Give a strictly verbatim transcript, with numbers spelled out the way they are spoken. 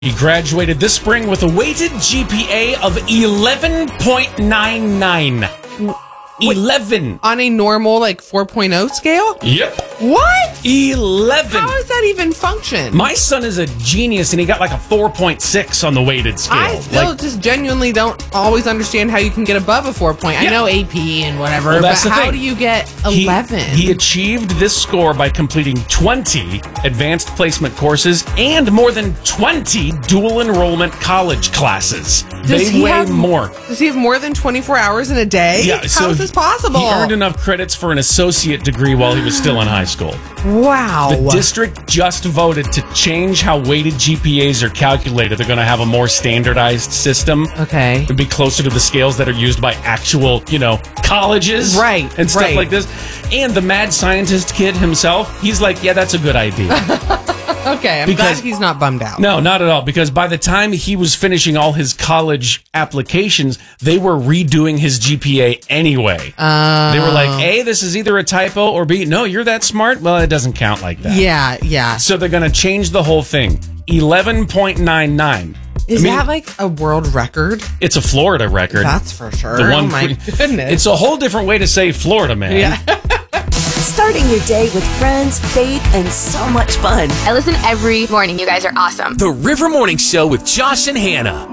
He graduated this spring with a weighted G P A of eleven point nine nine. eleven. On a normal, like, four point oh scale? Yep. What? eleven. How does that even function? My son is a genius, and he got like a four point six on the weighted scale. I still like, just genuinely don't always understand how you can get above a four point. Yeah. I know A P and whatever, Well, that's but the how thing. do you get he, eleven? he achieved this score by completing twenty advanced placement courses and more than twenty dual enrollment college classes. Does they he weigh have- more. Does he have more than twenty-four hours in a day? Yeah, How so is this possible? He earned enough credits for an associate degree while he was still in high school. Wow. The district just voted to change how weighted G P As are calculated. They're going to have a more standardized system. Okay. To be closer to the scales that are used by actual, you know, colleges. Right, And stuff right. like this. And the mad scientist kid himself, he's like, yeah, that's a good idea. Okay, I'm Because- glad he's not bummed out. No, not at all. Because by the time he was finishing all his college applications, they were redoing his G P A anyway. Uh, they were like, A, this is either a typo, or B, no, you're that smart? Well, it doesn't count like that. Yeah, yeah. So they're going to change the whole thing. eleven point nine nine. Is I mean, that like a world record? it's a Florida record. That's for sure. The one oh my pre- goodness. It's a whole different way to say Florida, man. yeah. Starting your day with friends, faith, and so much fun. I listen every morning. You guys are awesome. The River Morning Show with Josh and Hannah.